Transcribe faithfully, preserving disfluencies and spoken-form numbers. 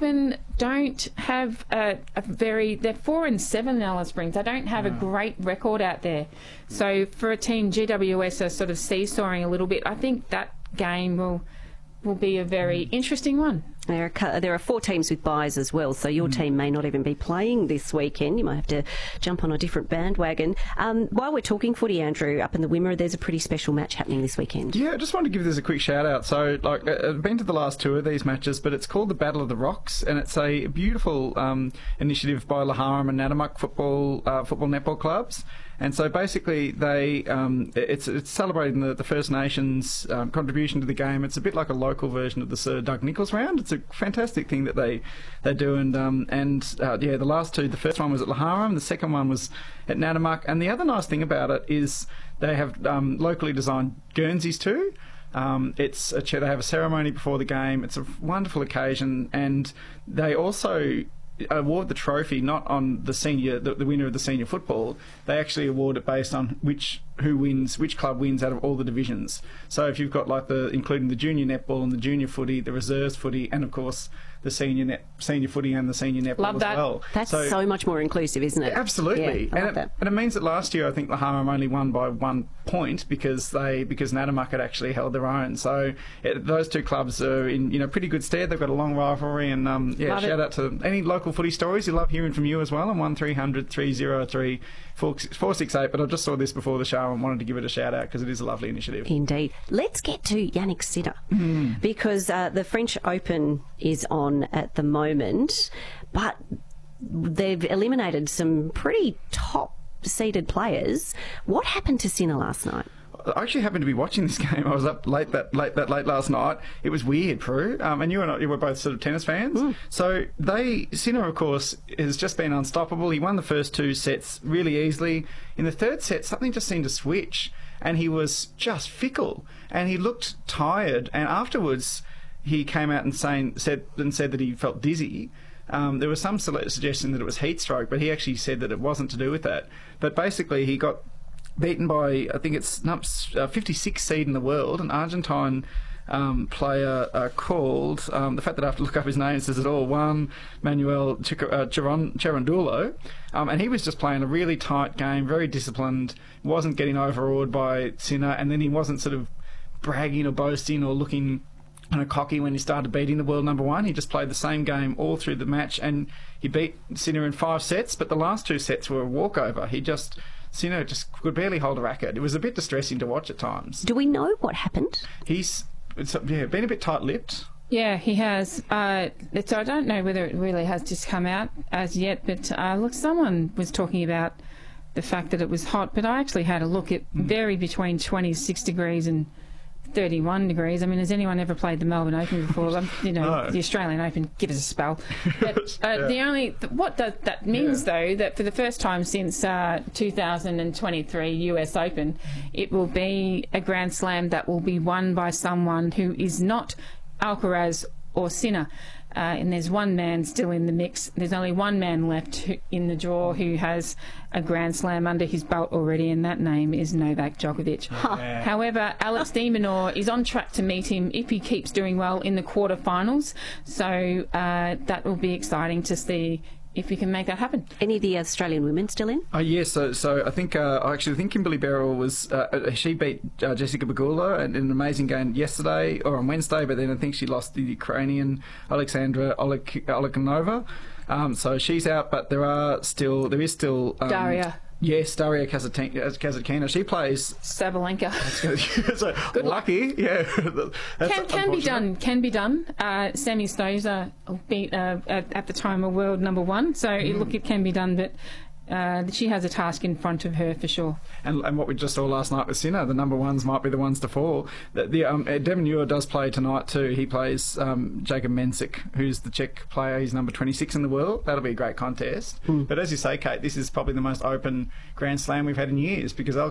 Open don't have a, a very... They're four and seven in Alice Springs. They don't have No. a great record out there. So for a team, G W S are sort of seesawing a little bit. I think that game will will be a very interesting one. There are, cu- there are four teams with buys as well, so your team may not even be playing this weekend. You might have to jump on a different bandwagon. Um, while we're talking footy, Andrew, up in the Wimmera, there's a pretty special match happening this weekend. Yeah, I just wanted to give this a quick shout out. So, like, I've been to the last two of these matches, but it's called the Battle of the Rocks, and it's a beautiful um, initiative by Laharam and Nanamuck football uh, football netball clubs. And so basically, they um, it's it's celebrating the, the First Nations um, contribution to the game. It's a bit like a local version of the Sir Doug Nicholls round. It's a fantastic thing that they they do. And um, and uh, yeah, the last two, the first one was at Laharam, the second one was at Nanamuck. And the other nice thing about it is they have um, locally designed Guernseys too. Um, it's a, they have a ceremony before the game. It's a wonderful occasion, and they also award the trophy not on the senior, the, the winner of the senior football. They actually award it based on which who wins, which club wins out of all the divisions. So if you've got like the including the junior netball and the junior footy, the reserves footy, and of course the senior net, senior footy and the senior netball Love as that. well. That's so, so much more inclusive, isn't it? Absolutely, Yeah, I and, love it, that. and it means that last year I think Laharam only won by one point because they because Nanamuck had actually held their own. So it, those two clubs are in you know pretty good stead. They've got a long rivalry, and um, yeah, Love shout it. out to any local footy stories. We love hearing from you as well on one three hundred three oh three four six eight. But I just saw this before the show and wanted to give it a shout out because it is a lovely initiative. Indeed. Let's get to Yannick Sinner because uh, the French Open is on at the moment, but they've eliminated some pretty top-seeded players. What happened to Sinner last night? I actually happened to be watching this game. I was up late that late that late last night. It was weird, Prue. Um, and you and I, you were both sort of tennis fans. Mm. So they Sinner, of course, has just been unstoppable. He won the first two sets really easily. In the third set, something just seemed to switch, and he was just fickle, and he looked tired. And afterwards, he came out and saying said and said that he felt dizzy. Um, there was some suggestion that it was heat stroke, but he actually said that it wasn't to do with that. But basically, he got beaten by, I think it's uh, fifty-sixth seed in the world, an Argentine um, player uh, called, um, the fact that I have to look up his name says it all, Juan Manuel Chic- uh, Chiron- Chirondulo, um, and he was just playing a really tight game, very disciplined, wasn't getting overawed by Sinner, and then he wasn't sort of bragging or boasting or looking kind of cocky when he started beating the world number one. He just played the same game all through the match, and he beat Sinner in five sets, but the last two sets were a walkover. He just... Sinner just could barely hold a racket. It was a bit distressing to watch at times. Do we know what happened? He's it's, yeah, been a bit tight-lipped. Yeah, he has. Uh, it's, I don't know whether it really has just come out as yet, but uh, look, someone was talking about the fact that it was hot, but I actually had a look. It varied between twenty-six degrees and thirty-one degrees. I mean, has anyone ever played the Melbourne Open before? Um, you know, No. the Australian Open, give us a spell. But uh, Yeah. the only th- what does that means Yeah. though, that for the first time since uh, two thousand twenty-three U S Open, it will be a Grand Slam that will be won by someone who is not Alcaraz or Sinner. Uh, and there's one man still in the mix. There's only one man left who, in the draw who has a Grand Slam under his belt already, and that name is Novak Djokovic. Yeah. However, Alex de Minaur is on track to meet him if he keeps doing well in the quarterfinals. So uh, that will be exciting to see if we can make that happen. Any of the Australian women still in? Oh yes, so so I think uh, I actually think Kimberly Beryl was uh, she beat uh, Jessica Pegula in an amazing game yesterday or on Wednesday, but then I think she lost the Ukrainian Alexandra Oleg- Oleganova. Um, so she's out, but there are still there is still um, Daria. Yes, Daria Kazatkina. Kazatkina. She plays. Sabalenka. so, Good luck. lucky, yeah. That's Can, can be unfortunate. done. Can be done. Uh, Sammy Stosur beat uh, at, at the time a world number one. So Mm. look, it can be done, but uh, she has a task in front of her for sure. And, and what we just saw last night with Sinner, the number ones might be the ones to fall. The, the um, uh, Devon Ure does play tonight too. He plays um, Jacob Mensik, who's the Czech player. He's number twenty-six in the world. That'll be a great contest. But as you say, Kate, this is probably the most open Grand Slam we've had in years because